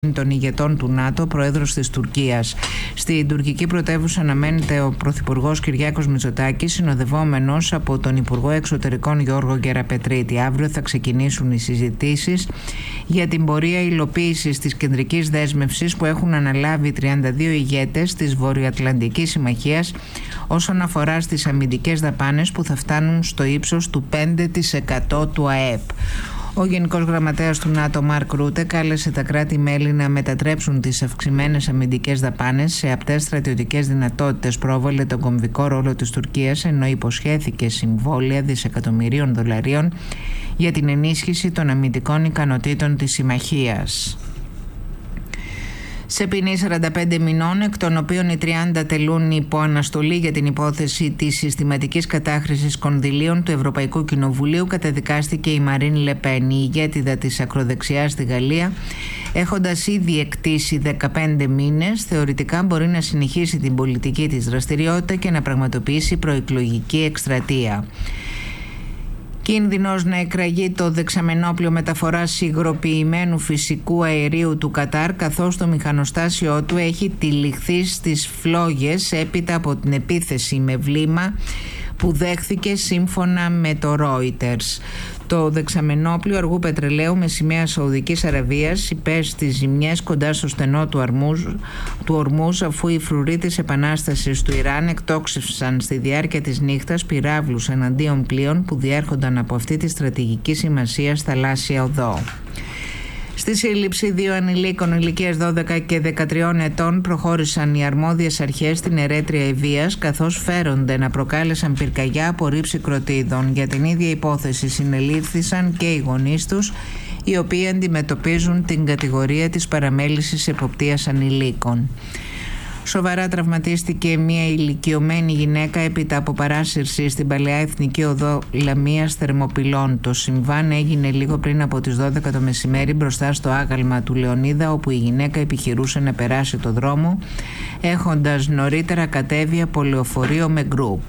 των ηγετών του ΝΑΤΟ, πρόεδρος της Τουρκίας. Στην τουρκική πρωτεύουσα αναμένεται ο Πρωθυπουργός Κυριάκος Μητσοτάκης, συνοδευόμενος από τον Υπουργό Εξωτερικών Γιώργο Γκεραπετρίτη. Αύριο θα ξεκινήσουν οι συζητήσεις για την πορεία υλοποίησης της κεντρικής δέσμευσης που έχουν αναλάβει 32 ηγέτες της Βορειοατλαντικής Συμμαχίας όσον αφορά στις αμυντικές δαπάνες που θα φτάνουν στο ύψος του 5% του ΑΕΠ. Ο Γενικός Γραμματέας του ΝΑΤΟ, Μαρκ Ρούτε, κάλεσε τα κράτη-μέλη να μετατρέψουν τις αυξημένες αμυντικές δαπάνες σε απτές στρατιωτικές δυνατότητες. Πρόβαλε τον κομβικό ρόλο της Τουρκίας, ενώ υποσχέθηκε συμβόλαια δισεκατομμυρίων δολαρίων για την ενίσχυση των αμυντικών ικανοτήτων της συμμαχίας. Σε ποινή 45 μηνών, εκ των οποίων οι 30 τελούν υπό αναστολή για την υπόθεση της συστηματικής κατάχρησης κονδυλίων του Ευρωπαϊκού Κοινοβουλίου, καταδικάστηκε η Μαρίν Λε Πεν, η ηγέτιδα της ακροδεξιάς στη Γαλλία. Έχοντας ήδη εκτίσει 15 μήνες, θεωρητικά μπορεί να συνεχίσει την πολιτική της δραστηριότητα και να πραγματοποιήσει προεκλογική εκστρατεία. Κίνδυνος να εκραγεί το δεξαμενόπλιο μεταφοράς υγροποιημένου φυσικού αερίου του Κατάρ, καθώς το μηχανοστάσιό του έχει τυλιχθεί στις φλόγες έπειτα από την επίθεση με βλήμα που δέχθηκε σύμφωνα με το Reuters. Το δεξαμενόπλιο αργού πετρελαίου με σημαία Σαουδικής Αραβίας υπέστη ζημιές κοντά στο στενό του Ορμούζ, αφού οι φρουροί της Επανάστασης του Ιράν εκτόξευσαν στη διάρκεια της νύχτας πυράβλους εναντίον πλοίων που διέρχονταν από αυτή τη στρατηγική σημασία θαλάσσια οδό. Στη σύλληψη 2 ανηλίκων ηλικίας 12 και 13 ετών προχώρησαν οι αρμόδιες αρχές στην Ερέτρια Ευβοίας, καθώς φέρονται να προκάλεσαν πυρκαγιά από ρήψη κροτίδων. Για την ίδια υπόθεση συνελήφθησαν και οι γονείς τους, οι οποίοι αντιμετωπίζουν την κατηγορία της παραμέλησης εποπτείας ανηλίκων. Σοβαρά τραυματίστηκε μια ηλικιωμένη γυναίκα έπειτα από παράσυρση στην Παλαιά Εθνική Οδό Λαμίας Θερμοπυλών. Το συμβάν έγινε λίγο πριν από τις 12 το μεσημέρι μπροστά στο άγαλμα του Λεωνίδα, όπου η γυναίκα επιχειρούσε να περάσει το δρόμο, έχοντας νωρίτερα κατέβει από λεωφορείο με γκρουπ.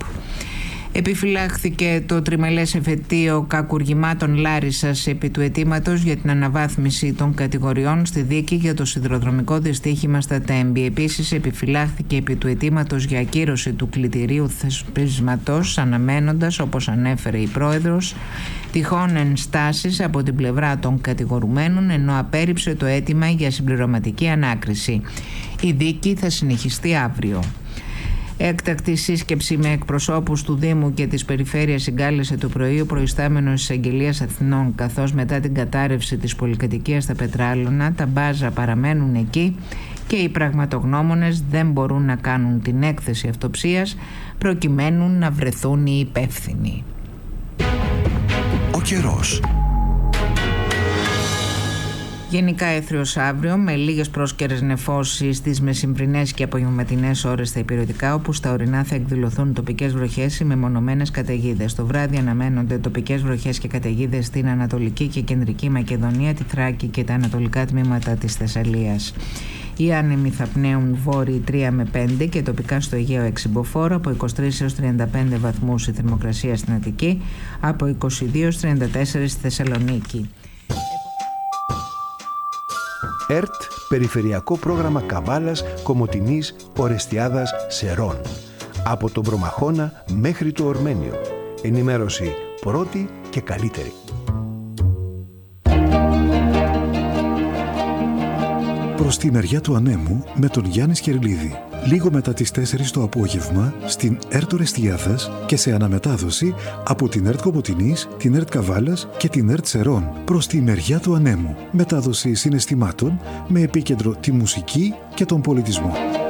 Επιφυλάχθηκε το τριμελές εφετείο κακουργημάτων Λάρισσας επί του αιτήματος για την αναβάθμιση των κατηγοριών στη δίκη για το σιδηροδρομικό δυστύχημα στα Τέμπη. Επίσης επιφυλάχθηκε επί του αιτήματος για ακύρωση του κλητηρίου θεσπίσματος, αναμένοντας, όπως ανέφερε η πρόεδρος, τυχόν ενστάσεις από την πλευρά των κατηγορουμένων, ενώ απέρριψε το αίτημα για συμπληρωματική ανάκριση. Η δίκη θα συνεχιστεί αύριο. Έκτακτη σύσκεψη με εκπροσώπους του Δήμου και της Περιφέρειας συγκάλεσε το πρωί ο προϊστάμενος της Αγγελίας Αθηνών, καθώς μετά την κατάρρευση της πολυκατοικίας στα Πετράλωνα τα μπάζα παραμένουν εκεί και οι πραγματογνώμονες δεν μπορούν να κάνουν την έκθεση αυτοψίας προκειμένου να βρεθούν οι υπεύθυνοι. Ο καιρός. Γενικά έθριος αύριο, με λίγες πρόσκαιρες νεφώσεις στις μεσημβρινές και απογευματινές ώρες στα ηπειρωτικά, όπου στα ορεινά θα εκδηλωθούν τοπικές βροχές ή μεμονωμένες καταιγίδες. Το βράδυ αναμένονται τοπικές βροχές και καταιγίδες στην Ανατολική και Κεντρική Μακεδονία, τη Θράκη και τα ανατολικά τμήματα της Θεσσαλίας. Οι άνεμοι θα πνέουν βόρειοι 3 με 5 και τοπικά στο Αιγαίο 6 μποφόρ, από 23 έως 35 βαθμούς η θερμοκρασία στην Αττική, από 22 έως 34 στη Θεσσαλονίκη. ΕΡΤ, Περιφερειακό Πρόγραμμα Καβάλας, Κομοτηνής, Ορεστιάδας, Σερών. Από τον Προμαχώνα μέχρι το Ορμένιο. Ενημέρωση πρώτη και καλύτερη. Προς τη μεριά του ανέμου με τον Γιάννη Σκερλίδη. Λίγο μετά τις 4 το απόγευμα στην ΕΡΤ Ορεστιάδας και σε αναμετάδοση από την ΕΡΤ Κομοτηνής, την ΕΡΤ Καβάλας και την ΕΡΤ Σερών. Προς τη μεριά του ανέμου. Μετάδοση συναισθημάτων με επίκεντρο τη μουσική και τον πολιτισμό.